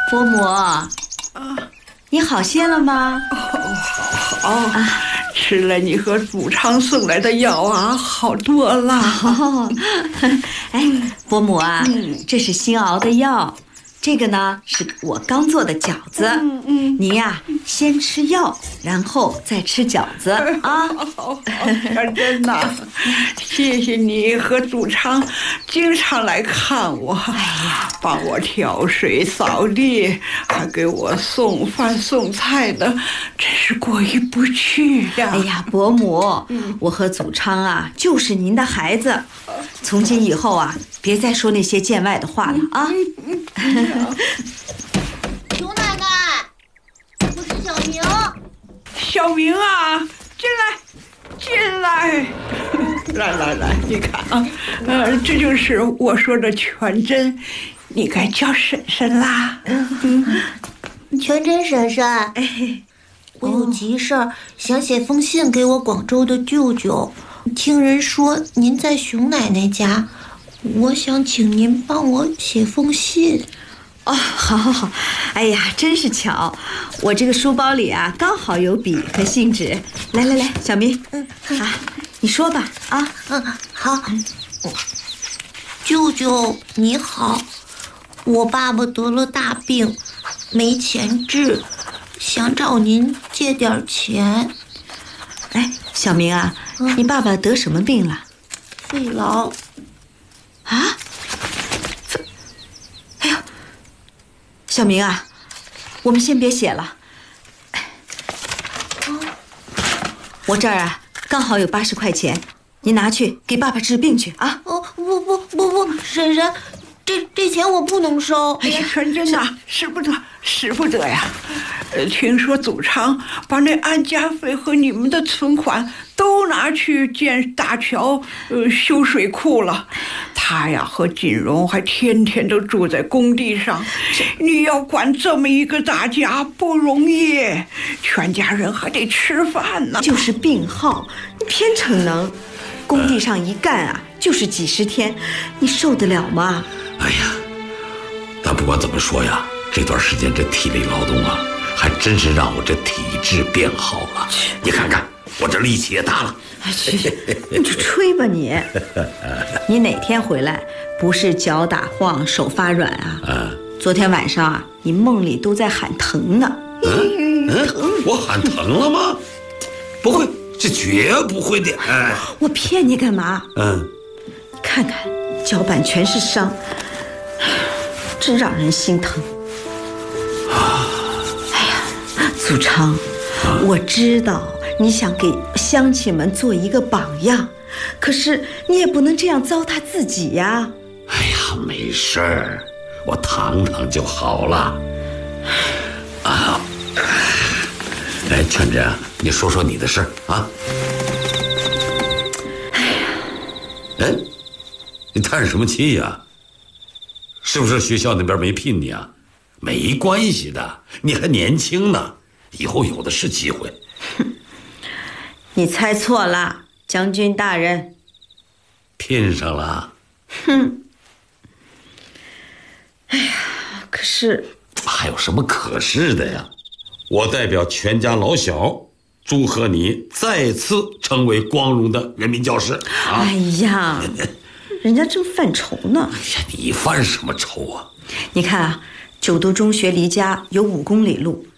伯母，你好些了吗？ 好啊，吃了你和祖昌送来的药啊，好多了。 哎，伯母啊，这是新熬的药，这个呢是我刚做的饺子。您呀，先吃药，然后再吃饺子啊。 好，全真呐，谢谢你和祖昌经常来看我，帮我挑水扫地，还给我送饭送菜的，真是过意不去呀。 哎呀，伯母，我和祖昌啊，就是您的孩子，从今以后啊，别再说那些见外的话了啊。 熊奶奶，我是小明。 小明啊，进来，来，你看啊，这就是我说的全真，你该叫婶婶啦。 全真婶婶，我有急事儿，想写封信给我广州的舅舅。听人说您在熊奶奶家，我想请您帮我写封信。 哦，好，哎呀，真是巧，我这个书包里啊，刚好有笔和信纸。来，小明，你说吧，啊， 好。舅舅你好，我爸爸得了大病，没钱治，想找您借点钱。 哎，小明啊，你爸爸得什么病了？ 肺痨。 啊？哎呦，小明啊，我们先别写了。我这儿啊，刚好有80块钱，你拿去给爸爸治病去啊。 不，婶婶，这钱我不能收。 哎呀，全真呐，使不得呀。听说祖昌把那安家费和你们的存款都拿去建大桥、修水库了。他呀和锦荣还天天都住在工地上，你要管这么一个大家不容易，全家人还得吃饭呢。 就是病号，你偏逞能，工地上一干啊就是几十天，你受得了吗？ 哎呀，但不管怎么说呀，这段时间这体力劳动啊，还真是让我这体质变好了。你看看我这力气也大了。 去，你就吹吧你。你哪天回来不是脚打晃手发软啊？昨天晚上啊，你梦里都在喊疼呢。 我喊疼了吗？不会，这绝不会的。 我骗你干嘛？看看脚板全是伤，真让人心疼。哎呀，祖昌，我知道你想给乡亲们做一个榜样，可是你也不能这样糟蹋自己呀。 哎呀，没事儿，我躺就好了。哎，全真，你说说你的事儿啊。哎，你叹什么气呀？是不是学校那边没聘你啊？没关系的，你还年轻呢，以后有的是机会。 你猜错了，将军大人。 聘上了。 哎呀，可是还有什么可是的呀？我代表全家老小祝贺你再次成为光荣的人民教师。 哎呀，人家正犯愁呢。 哎呀，你犯什么愁啊？ 你看啊，9都中学离家有5公里路，